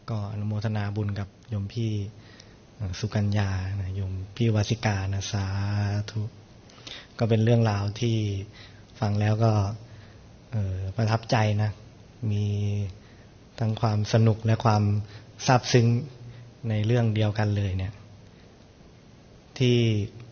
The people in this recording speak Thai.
ก็อนุโมทนาบุญกับโยมพี่สุกัญญานะโยมพี่วาสิกานะสาธุก็เป็นเรื่องราวที่ฟังแล้วก็ประทับใจนะมีทั้งความสนุกและความซาบซึ้งในเรื่องเดียวกันเลยเนี่ยที่